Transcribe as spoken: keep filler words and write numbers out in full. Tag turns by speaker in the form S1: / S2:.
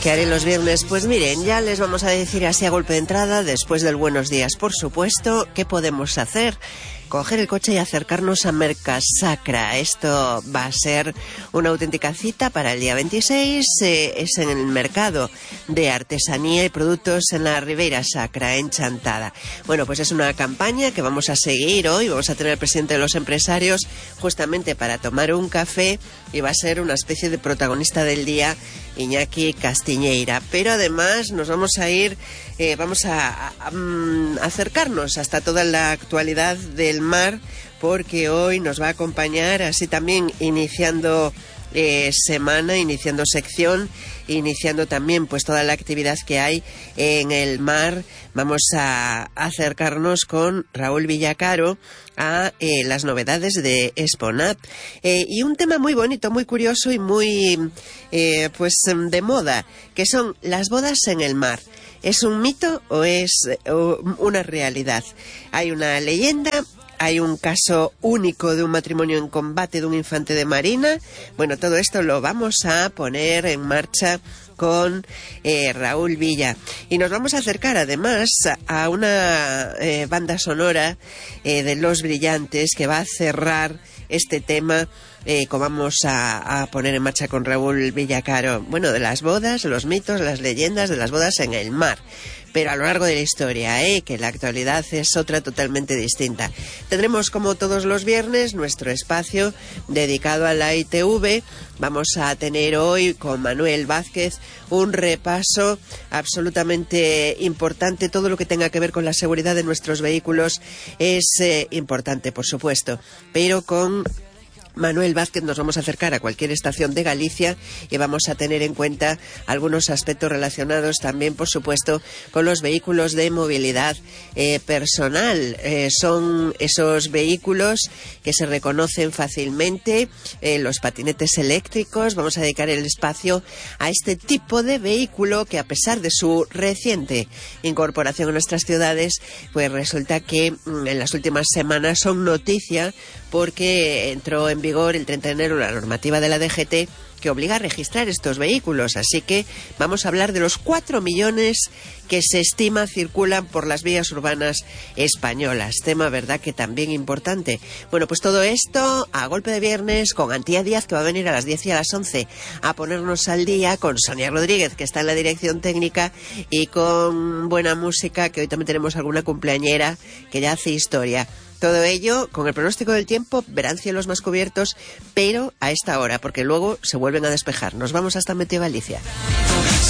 S1: ¿Qué haré los viernes? Pues miren, ya les vamos a decir así a golpe de entrada, después del buenos días, por supuesto, ¿qué podemos hacer? Coger el coche y acercarnos a Mercasacra. Esto va a ser una auténtica cita para el día veintiséis. Eh, es en el mercado de artesanía y productos en la Ribeira Sacra, en Chantada. Bueno, pues es una campaña que vamos a seguir hoy. Vamos a tener al presidente de los empresarios justamente para tomar un café y va a ser una especie de protagonista del día, Iñaki Castiñeira. Pero además nos vamos a ir, eh, vamos a, a, a acercarnos hasta toda la actualidad del mar, porque hoy nos va a acompañar, así también iniciando eh, semana, iniciando sección, iniciando también pues toda la actividad que hay en el mar. Vamos a acercarnos con Raúl Villacaro a eh, las novedades de Exponat eh, y un tema muy bonito, muy curioso y muy eh, pues de moda, que son las bodas en el mar. ¿Es un mito o es o una realidad? Hay una leyenda. Hay un caso único de un matrimonio en combate de un infante de marina. Bueno, todo esto lo vamos a poner en marcha con eh, Raúl Villa. Y nos vamos a acercar además a una eh, banda sonora eh, de Los Brillantes que va a cerrar este tema eh, que vamos a, a poner en marcha con Raúl Villacaro. Bueno, de las bodas, los mitos, las leyendas de las bodas en el mar. Pero a lo largo de la historia, ¿eh? Que la actualidad es otra totalmente distinta. Tendremos, como todos los viernes, nuestro espacio dedicado a la I T V. Vamos a tener hoy con Manuel Vázquez un repaso absolutamente importante. Todo lo que tenga que ver con la seguridad de nuestros vehículos es eh, importante, por supuesto, pero con Manuel Vázquez nos vamos a acercar a cualquier estación de Galicia y vamos a tener en cuenta algunos aspectos relacionados también, por supuesto, con los vehículos de movilidad eh, personal. Eh, son esos vehículos que se reconocen fácilmente, eh, los patinetes eléctricos. Vamos a dedicar el espacio a este tipo de vehículo que, a pesar de su reciente incorporación en nuestras ciudades, pues resulta que mm, en las últimas semanas son noticia, porque entró en vigor el treinta de enero la normativa de la D G T que obliga a registrar estos vehículos. Así que vamos a hablar de los cuatro millones que se estima circulan por las vías urbanas españolas. Tema, ¿verdad?, que también importante. Bueno, pues todo esto a golpe de viernes con Antía Díaz, que va a venir a las diez y a las once a ponernos al día, con Sonia Rodríguez, que está en la dirección técnica, y con buena música, que hoy también tenemos alguna cumpleañera que ya hace historia. Todo ello con el pronóstico del tiempo. Verán cielos más cubiertos, pero a esta hora, porque luego se vuelven a despejar. Nos vamos hasta Meteo Galicia.